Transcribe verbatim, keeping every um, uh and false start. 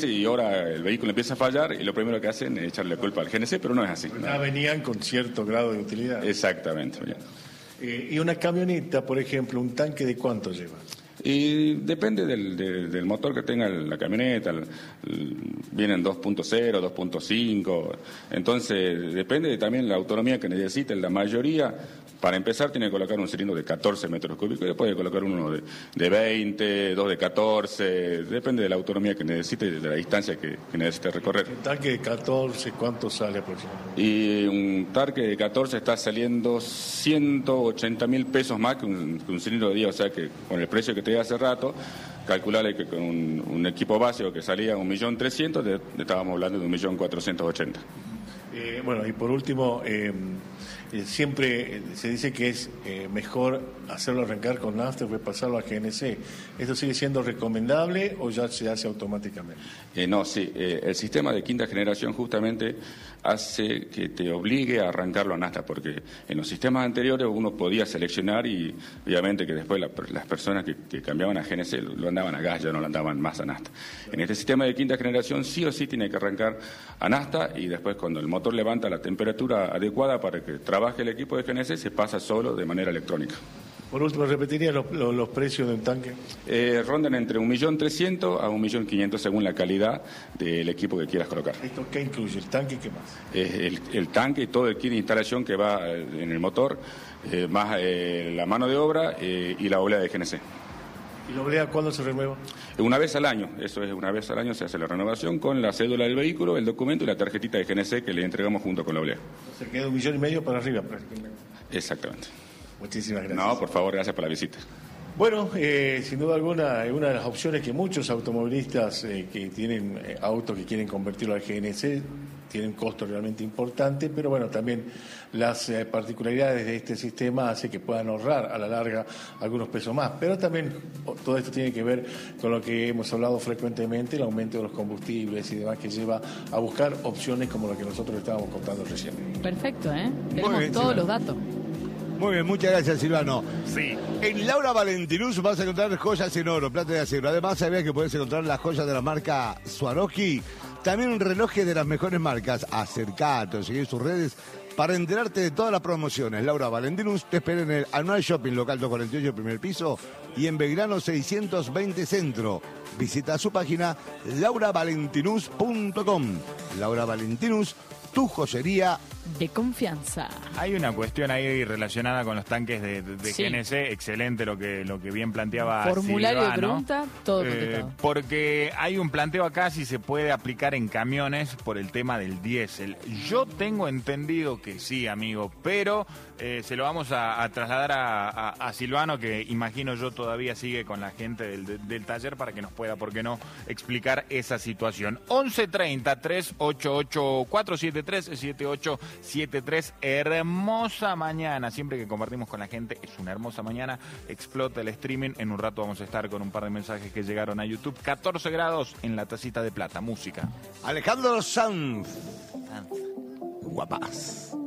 meses y ahora el vehículo empieza a fallar y lo primero que hacen es echarle la culpa al G N C, pero no es así. Ya venían con cierto grado de utilidad. Exactamente. Eh, y una camioneta, por ejemplo, ¿un tanque de cuánto lleva? Y depende del, de, del motor que tenga la camioneta, el, el, vienen dos punto cero, dos punto cinco, entonces depende también de la autonomía que necesite. La mayoría, para empezar, tiene que colocar un cilindro de catorce metros cúbicos, y después de colocar uno de, de veinte, dos de catorce, depende de la autonomía que necesite y de la distancia que, que necesite recorrer. ¿Un tanque de catorce cuánto sale aproximadamente? Y un tanque de catorce está saliendo ciento ochenta mil pesos más que un, que un cilindro de diez, o sea que con el precio que te di hace rato, calcularle que con un, un equipo básico que salía un millón trescientos, estábamos hablando de un millón cuatrocientos ochenta. Eh, bueno, y por último, eh, eh, siempre eh, se dice que es eh, mejor hacerlo arrancar con nafta que pasarlo a G N C. ¿Esto sigue siendo recomendable o ya se hace automáticamente? Eh, no, sí. Eh, el sistema de quinta generación justamente hace que te obligue a arrancarlo a nafta, porque en los sistemas anteriores uno podía seleccionar y obviamente que después la, las personas que, que cambiaban a G N C lo andaban a gas, ya no lo andaban más a nafta. En este sistema de quinta generación sí o sí tiene que arrancar a nafta y después cuando el motor levanta la temperatura adecuada para que trabaje el equipo de G N C se pasa solo de manera electrónica. Por último, ¿repetiría los, los, los precios de un tanque? Eh, rondan entre un millón trescientos a un millón quinientos según la calidad del equipo que quieras colocar. ¿Esto qué incluye? ¿El tanque y qué más? Eh, el, el tanque y todo el kit de instalación que va en el motor, eh, más eh, la mano de obra eh, y la oblea de G N C. ¿Y la oblea cuándo se renueva? Una vez al año, eso es una vez al año se hace la renovación con la cédula del vehículo, el documento y la tarjetita de G N C que le entregamos junto con la oblea. Se queda un millón y medio para arriba prácticamente. Exactamente. Muchísimas gracias. No, por favor, gracias por la visita. Bueno, eh, sin duda alguna, es una de las opciones que muchos automovilistas eh, que tienen eh, autos que quieren convertirlo al G N C tienen costos realmente importantes, pero bueno, también las eh, particularidades de este sistema hace que puedan ahorrar a la larga algunos pesos más. Pero también oh, todo esto tiene que ver con lo que hemos hablado frecuentemente, el aumento de los combustibles y demás, que lleva a buscar opciones como lo que nosotros estábamos contando recién. Perfecto, ¿eh? Tenemos bien, todos sí, los datos. Muy bien, muchas gracias, Silvano. Sí. En Laura Valentinus vas a encontrar joyas en oro, plata y acero. Además, sabías que puedes encontrar las joyas de la marca Swarovski. También un reloj de las mejores marcas. Acercate, seguir sus redes para enterarte de todas las promociones. Laura Valentinus te espera en el Anual Shopping Local doscientos cuarenta y ocho, primer piso, y en Belgrano seiscientos veinte Centro. Visita su página laura valentinus punto com. Laura Valentinus, tu joyería de confianza. Hay una cuestión ahí relacionada con los tanques de, de, de Sí. G N C, excelente lo que lo que bien planteaba Formulario de Silvano. pregunta, todo Eh, contestado. porque hay un planteo acá si se puede aplicar en camiones por el tema del diésel. Yo tengo entendido que sí, amigo, pero eh, se lo vamos a, a trasladar a, a, a Silvano, que imagino yo todavía sigue con la gente del, del, del taller para que nos pueda, ¿por qué no?, explicar esa situación. once treinta, tres ocho ocho, cuatro siete tres, siete ocho siete tres. Hermosa mañana. Siempre que compartimos con la gente es una hermosa mañana. Explota el streaming. En un rato vamos a estar con un par de mensajes que llegaron a YouTube. catorce grados en la tacita de plata. Música. Alejandro Sanz. Guapas.